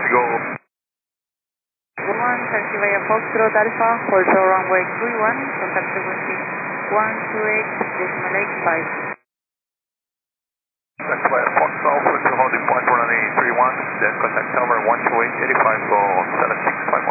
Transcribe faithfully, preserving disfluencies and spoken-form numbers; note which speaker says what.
Speaker 1: go.
Speaker 2: one, taxi via Foxtrot Alpha, hold short runway three one, contact frequency one two eight decimal eight five.
Speaker 1: Taxi via Fox Alpha to holding point one eight three one, then contact tower one two eight eight five, go seven six five one.